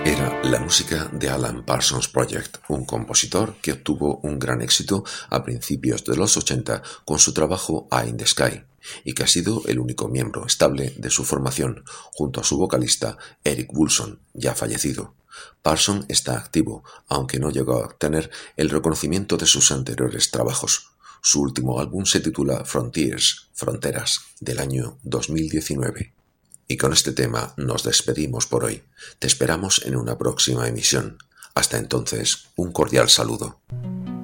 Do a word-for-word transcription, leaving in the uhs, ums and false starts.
Era la música de Alan Parsons Project, un compositor que obtuvo un gran éxito a principios de los ochenta con su trabajo Eye in the Sky, y que ha sido el único miembro estable de su formación, junto a su vocalista Eric Woolson, ya fallecido. Parsons está activo, aunque no llegó a obtener el reconocimiento de sus anteriores trabajos. Su último álbum se titula Frontiers, Fronteras, del año dos mil diecinueve. Y con este tema nos despedimos por hoy. Te esperamos en una próxima emisión. Hasta entonces, un cordial saludo.